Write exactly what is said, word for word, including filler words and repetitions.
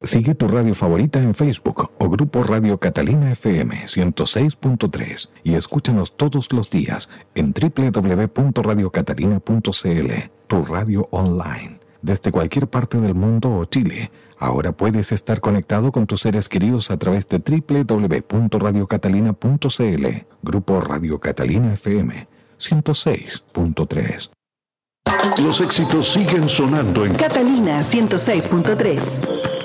Sigue tu radio favorita en Facebook o Grupo Radio Catalina F M ciento seis punto tres y escúchanos todos los días en doble u doble u doble u punto radio catalina punto c l, tu radio online. Desde cualquier parte del mundo o Chile, ahora puedes estar conectado con tus seres queridos a través de doble u doble u doble u punto radio catalina punto c l. Grupo Radio Catalina F M ciento seis punto tres. Los éxitos siguen sonando en Catalina ciento seis punto tres.